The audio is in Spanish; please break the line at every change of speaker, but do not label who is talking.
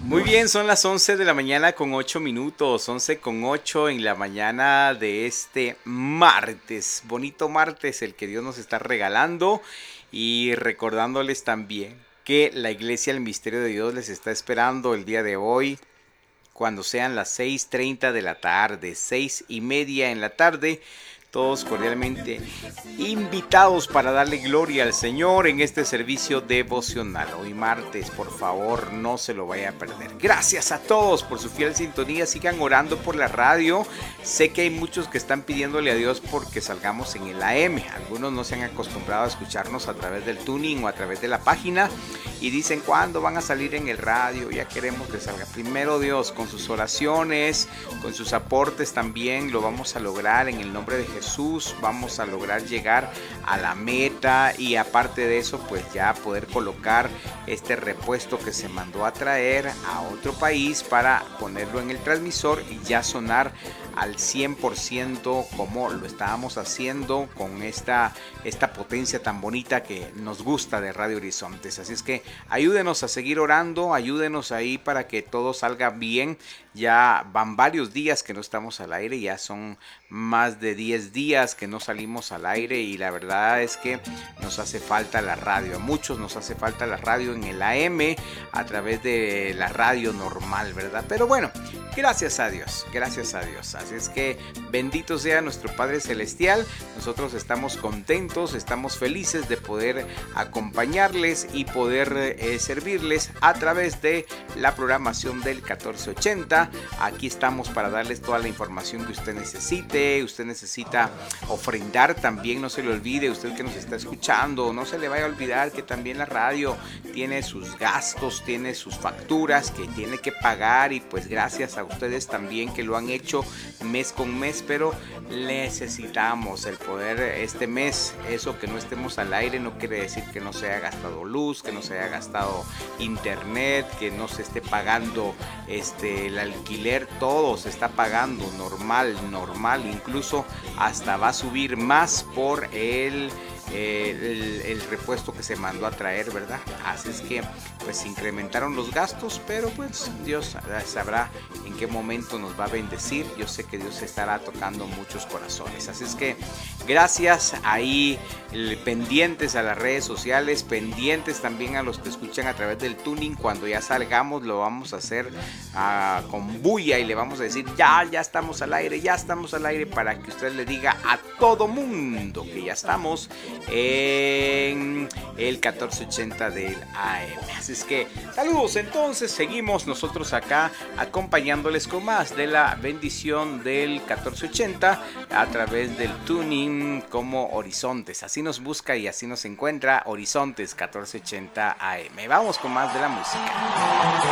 Muy bien, son las 11 de la mañana con 8 minutos, 11 con 8 en la mañana de este martes, bonito martes el que Dios nos está regalando y recordándoles también que la Iglesia El Misterio de Dios les está esperando el día de hoy cuando sean las 6:30 de la tarde, 6:30 en la tarde. Todos cordialmente invitados para darle gloria al Señor en este servicio devocional. Hoy martes, por favor, no se lo vaya a perder. Gracias a todos por su fiel sintonía. Sigan orando por la radio. Sé que hay muchos que están pidiéndole a Dios porque salgamos en el AM. Algunos no se han acostumbrado a escucharnos a través del tuning o a través de la página y dicen, ¿cuándo van a salir en el radio? Ya queremos que salga. Primero Dios, con sus oraciones, con sus aportes también lo vamos a lograr en el nombre de Jesús. Vamos a lograr llegar a la meta y aparte de eso pues ya poder colocar este repuesto que se mandó a traer a otro país para ponerlo en el transmisor y ya sonar al 100% como lo estábamos haciendo con esta potencia tan bonita que nos gusta de Radio Horizontes. Así es que ayúdenos a seguir orando, ayúdenos ahí para que todo salga bien. Ya van varios días que no estamos al aire, ya son más de 10 días que no salimos al aire y la verdad es que nos hace falta la radio. A muchos nos hace falta la radio en el AM a través de la radio normal, ¿verdad? Pero bueno, gracias a Dios, gracias a Dios. Así es que bendito sea nuestro Padre Celestial. Nosotros estamos contentos, estamos felices de poder acompañarles y poder servirles a través de la programación del 1480. Aquí estamos para darles toda la información que usted necesite. Usted necesita ofrendar también, no se le olvide, usted que nos está escuchando, no se le vaya a olvidar que también la radio tiene sus gastos, tiene sus facturas que tiene que pagar y pues gracias a ustedes también que lo han hecho mes con mes, pero necesitamos el poder este mes. Eso que no estemos al aire no quiere decir que no se haya gastado luz, que no se haya gastado internet, que no se esté pagando el alquiler, todo se está pagando normal, incluso hasta va a subir más por el repuesto que se mandó a traer, ¿verdad? Así es que pues incrementaron los gastos, pero pues Dios sabrá en qué momento nos va a bendecir. Yo sé que Dios estará tocando muchos corazones, así es que gracias ahí, pendientes a las redes sociales, pendientes también a los que escuchan a través del tuning. Cuando ya salgamos lo vamos a hacer con bulla y le vamos a decir ya estamos al aire, para que usted le diga a todo mundo que ya estamos en el 1480 del AM. Así es que saludos, entonces seguimos nosotros acá acompañándoles con más de la bendición del 1480 a través del tuning como Horizontes. Así nos busca y así nos encuentra, Horizontes 1480 AM. Vamos con más de la música.